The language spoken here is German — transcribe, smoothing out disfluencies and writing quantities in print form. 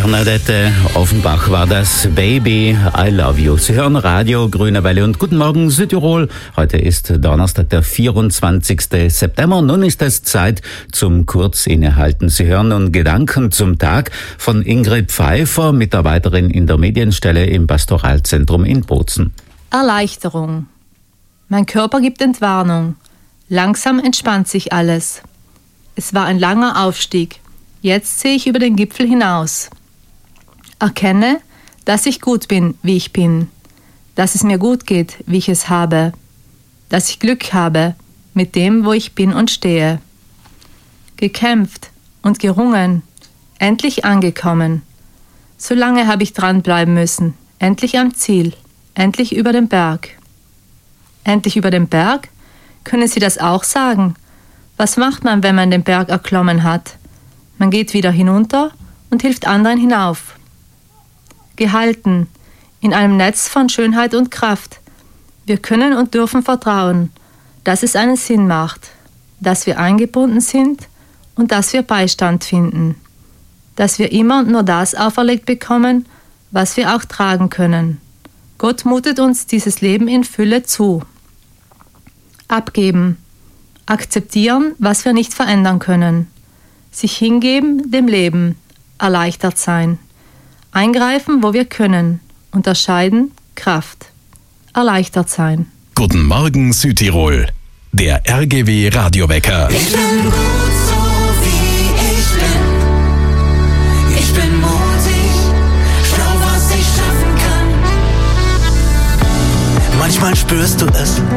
Bernadette Offenbach war das. Baby, I love you. Sie hören Radio Grüne Welle und guten Morgen Südtirol. Heute ist Donnerstag, der 24. September. Nun ist es Zeit zum Kurzinnehalten. Sie hören nun Gedanken zum Tag von Ingrid Pfeiffer, Mitarbeiterin in der Medienstelle im Pastoralzentrum in Bozen. Erleichterung. Mein Körper gibt Entwarnung. Langsam entspannt sich alles. Es war ein langer Aufstieg. Jetzt sehe ich über den Gipfel hinaus. Erkenne, dass ich gut bin, wie ich bin. Dass es mir gut geht, wie ich es habe. Dass ich Glück habe mit dem, wo ich bin und stehe. Gekämpft und gerungen, endlich angekommen. So lange habe ich dranbleiben müssen. Endlich am Ziel, endlich über den Berg. Endlich über den Berg? Können Sie das auch sagen? Was macht man, wenn man den Berg erklommen hat? Man geht wieder hinunter und hilft anderen hinauf. Gehalten in einem Netz von Schönheit und Kraft. Wir können und dürfen vertrauen, dass es einen Sinn macht, dass wir eingebunden sind und dass wir Beistand finden. Dass wir immer nur das auferlegt bekommen, was wir auch tragen können. Gott mutet uns dieses Leben in Fülle zu. Abgeben. Akzeptieren, was wir nicht verändern können. Sich hingeben dem Leben, erleichtert sein. Eingreifen, wo wir können. Unterscheiden, Kraft. Erleichtert sein. Guten Morgen Südtirol. Der RGW Radiowecker. Ich bin gut, so wie ich bin. Ich bin mutig, schau, was ich schaffen kann. Manchmal spürst du es.